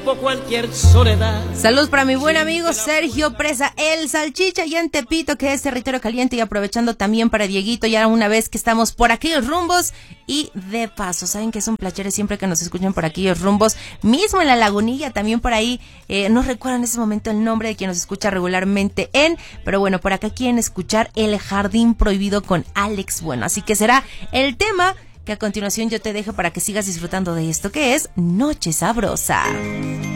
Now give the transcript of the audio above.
Cualquier soledad. Saludos para mi buen amigo Sergio Presa, el Salchicha, y en Tepito, que es territorio caliente, y aprovechando también para Dieguito, ya una vez que estamos por aquellos rumbos. Y de paso, saben que es un placer siempre que nos escuchen por aquellos rumbos, mismo en la Lagunilla, también por ahí, no recuerdo en ese momento el nombre de quien nos escucha regularmente pero bueno, por acá quieren escuchar El Jardín Prohibido con Alex Bueno, así que será el tema que a continuación yo te dejo para que sigas disfrutando de esto que es Noche Sabrosa.